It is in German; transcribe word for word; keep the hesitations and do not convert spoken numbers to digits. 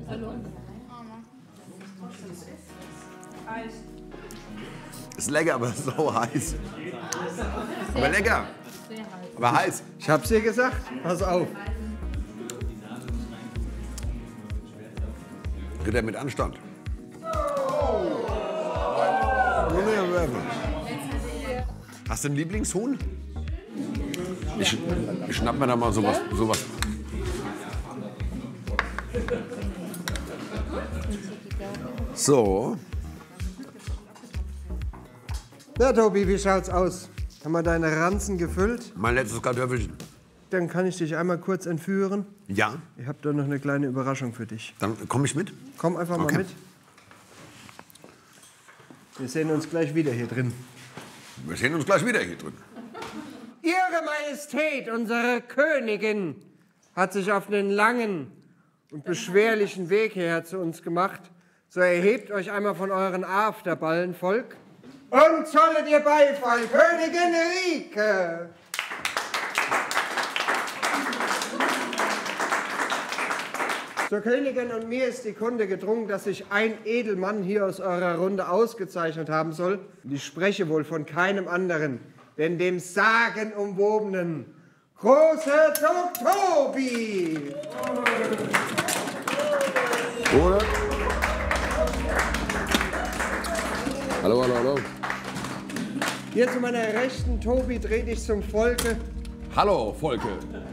Hallo. Eis. Ist lecker, aber so heiß. Aber lecker. Sehr heiß. Aber heiß. Ich hab's dir gesagt, pass auf. Ritter mit Anstand. Hast du einen Lieblingshuhn? Ich, ich schnapp mir da mal sowas. sowas. So. Na, Tobi, wie schaut's aus? Haben wir deine Ranzen gefüllt? Mein letztes Kartoffelchen. Dann kann ich dich einmal kurz entführen. Ja, Ich habe da noch eine kleine Überraschung für dich. dann komme ich mit. Komm einfach Okay. mal mit. Wir sehen uns gleich wieder hier drin. Wir sehen uns gleich wieder hier drin. Ihre Majestät, unsere Königin, hat sich auf einen langen und beschwerlichen Weg hierher zu uns gemacht. So erhebt euch einmal von euren Afterballen, Volk, und zollet ihr Beifall, Königin Rike! Zur Königin und mir ist die Kunde gedrungen, dass sich ein Edelmann hier aus eurer Runde ausgezeichnet haben soll. Und ich spreche wohl von keinem anderen, denn dem sagenumwobenen Großherzog Tobi. Oder? Hallo, hallo, hallo. Hier zu meiner Rechten, Tobi, dreh dich zum Volke. Hallo, Volke.